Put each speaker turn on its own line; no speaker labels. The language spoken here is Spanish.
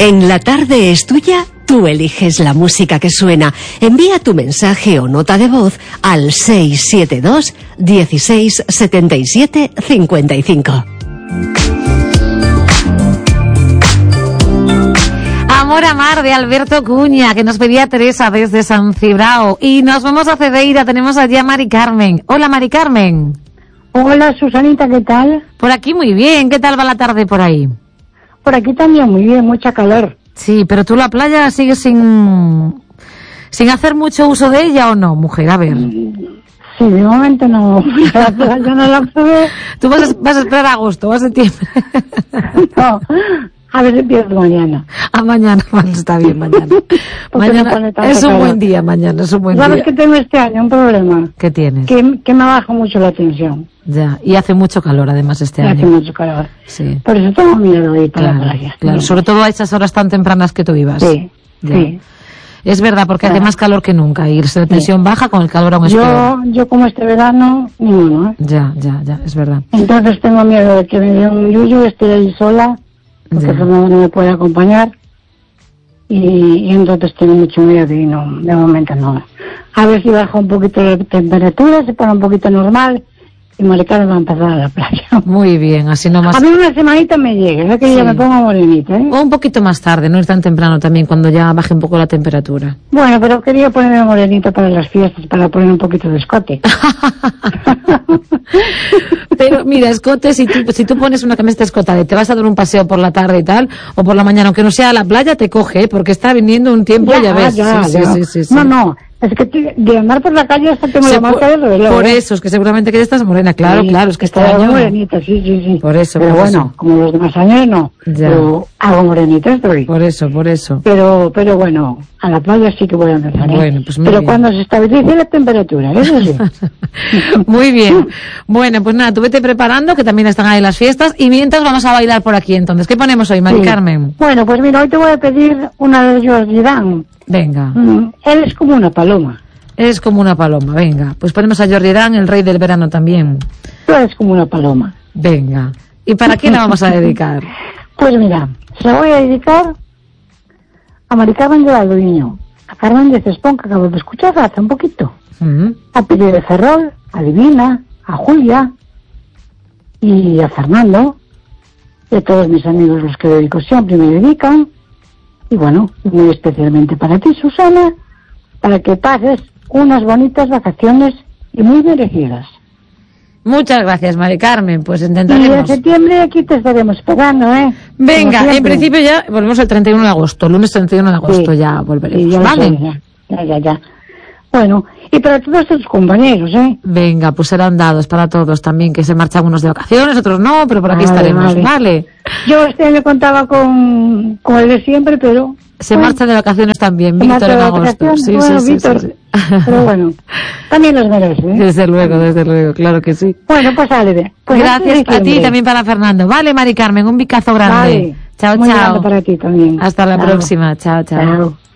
En La Tarde es Tuya, tú eliges la música que suena. Envía tu mensaje o nota de voz al 672 16 77 55.
Amor a Mar de Alberto Cuña, que nos pedía Teresa desde San Cibrao. Y nos vamos a Cedeira, tenemos allí a Mari Carmen. Hola, Mari Carmen.
Hola, Susanita, ¿qué tal?
Por aquí muy bien, ¿qué tal va la tarde por ahí?
Por aquí también muy bien, mucha calor.
Sí, pero tú la playa sigues sin hacer mucho uso de ella, ¿o no, mujer? A ver.
Sí, de momento no. La playa no la probé.
Tú vas a esperar a agosto, vas a septiembre.
No. A ver si empiezo mañana.
Mañana, vale, está bien, mañana. Mañana es un buen día, mañana es un buen día.
¿Sabes que tengo este año un problema?
¿Qué tienes?
Que me baja mucho la tensión.
Ya, y hace mucho calor además este año.
Hace mucho calor.
Sí.
Por eso tengo miedo de ir para la playa.
Claro, sobre todo a esas horas tan tempranas que tú ibas.
Sí,
ya.
sí.
Es verdad, porque hace más calor que nunca. Y la tensión baja, con el calor aún es peor.
Yo como este verano, ninguno, ¿eh?
Ya, es verdad.
Entonces tengo miedo de que me dé un yuyu, esté ahí sola, porque Fernando no me puede acompañar. Y entonces tengo mucho miedo y no, de momento no. A ver si baja un poquito la temperatura, se pone un poquito normal y Mari Carmen va a empezar a la playa.
Muy bien, así nomás.
A mí una semanita me llega, es que ya me pongo morenita, ¿eh?
O un poquito más tarde, no es tan temprano también, cuando ya baje un poco la temperatura.
Bueno, pero quería ponerme morenita para las fiestas, para poner un poquito de escote.
Pero mira, escote, si tú pones una camiseta escotada y te vas a dar un paseo por la tarde y tal, o por la mañana, aunque no sea a la playa, te coge, ¿eh? Porque está viniendo un tiempo, ya ves. Sí.
No, es que de andar por la calle hasta tengo la marca del reloj.
Por eso, es que seguramente que ya estás morena, claro, es que este año...
morenita, sí.
Por eso,
pero bueno, como los demás años no,
ya.
Pero hago morenita estoy.
Por eso.
Pero bueno, a la playa sí que voy a empezar, ¿eh?
Bueno, pues muy
pero
bien.
Cuando se estabilice la temperatura, eso sí.
Muy bien. Bueno, pues nada, tú vete preparando, que también están ahí las fiestas, y mientras vamos a bailar por aquí entonces. ¿Qué ponemos hoy, Mari Carmen?
Bueno, pues mira, hoy te voy a pedir una de Jordi Dan.
Venga.
Él es como una paloma.
Es como una paloma, venga. Pues ponemos a Jordi Dan, el rey del verano también.
Tú eres como una paloma.
Venga. ¿Y para quién la vamos a dedicar?
Pues mira, se la voy a dedicar a Mari Carmen de Valdoviño, a Carmen de Cespón, que acabo de escuchar hace un poquito, a Pili de Ferrol, a Divina, a Julia y a Fernando, y a todos mis amigos los que dedico siempre me dedican, y bueno, muy especialmente para ti, Susana, para que pases unas bonitas vacaciones y muy merecidas.
Muchas gracias, Mari Carmen, pues intentaremos.
Y en septiembre aquí te estaremos esperando, ¿eh?
Venga, en principio ya volvemos el 31 de agosto, lunes 31 de agosto ya volveremos,
ya
¿vale?
Ya. Bueno, y para todos tus compañeros, ¿eh?
Venga, pues serán dados para todos también, que se marchan unos de vacaciones, otros no, pero por aquí estaremos, ¿vale?
Yo este año contaba con el de siempre, pero...
Se marcha de vacaciones también, Víctor, en agosto. Sí.
Pero bueno, también los merece, ¿eh?
Desde luego, claro que sí.
Bueno, pues dale. Pues
gracias a ti y también para Fernando. Vale, Mari Carmen, un bicazo grande.
Vale.
Chao.
Muy grande para ti también.
Hasta la próxima. Chao.